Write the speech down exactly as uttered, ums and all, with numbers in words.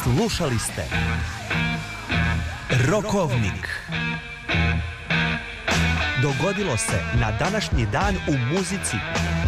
Slušali ste Rokovnik. Dogodilo se na današnji dan u muzici.